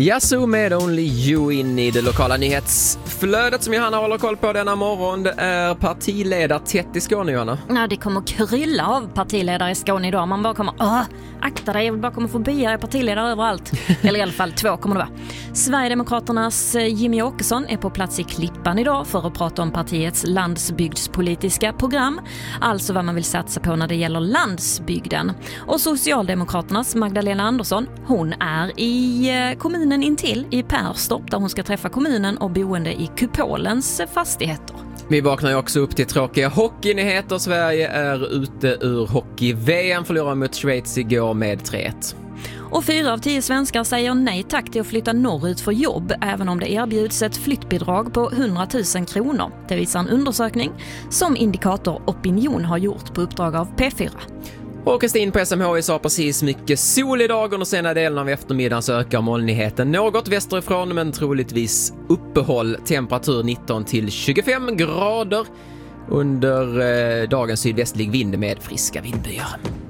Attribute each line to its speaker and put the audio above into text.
Speaker 1: Yasu med Only You in i det lokala nyhetsflödet som Johanna håller koll på denna morgon. Det är partiledartätt i Skåne, Johanna.
Speaker 2: Ja, det kommer krylla av partiledare i Skåne idag. Man bara kommer, akta dig, jag vill bara komma förbi er partiledare överallt. Eller i alla fall 2 kommer det vara. Sverigedemokraternas Jimmy Åkesson är på plats i Klippan idag för att prata om partiets landsbygdspolitiska program. Alltså vad man vill satsa på när det gäller landsbygden. Och Socialdemokraternas Magdalena Andersson, hon är i kommunen intill i Perstorp där hon ska träffa kommunen och boende i Kupolens fastigheter.
Speaker 1: Vi vaknar ju också upp till tråkiga hockeynyheter. Sverige är ute ur hockey-VM, förlorade mot Schweiz igår med 3-1.
Speaker 2: Och 4 av 10 svenskar säger nej tack till att flytta norrut för jobb, även om det erbjuds ett flyttbidrag på 100 000 kronor. Det visar en undersökning som Indikator Opinion har gjort på uppdrag av P4.
Speaker 1: Och Kristin på SMHI sa precis mycket sol idag. Under senare delen av eftermiddagen så ökar molnigheten något västerifrån, men troligtvis uppehåll. Temperatur 19 till 25 grader. Under dagens sydvästlig vind med friska vindbyar.